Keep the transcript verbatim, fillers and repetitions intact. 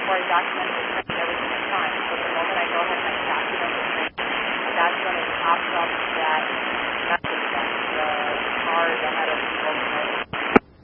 before I document the training, everything is fine. So the moment I go ahead and I document the training, that's when it pops up that message that the cars ahead of